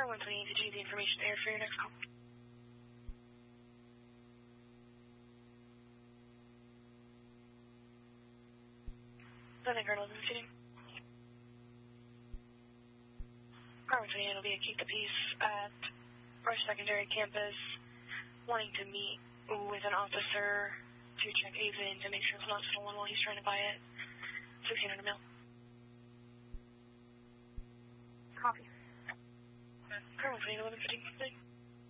Car 120, did you need the information there for your next call? Lieutenant Colonel, this is shooting. Car 120, it'll be a Keep the Peace at Rush Secondary Campus, wanting to meet with an officer to check a VIN to make sure it's not stolen while he's trying to buy it. 1600 mil. Copy. Car 120, 1115.